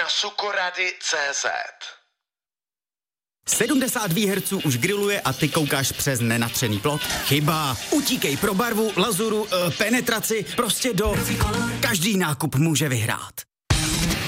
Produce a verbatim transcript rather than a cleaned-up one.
na sukorady tečka cé zet. sedmdesát výherců už grilluje a ty koukáš přes nenatřený plot? Chyba. Utíkej pro barvu, lazuru, e, penetraci, prostě do... Každý nákup může vyhrát.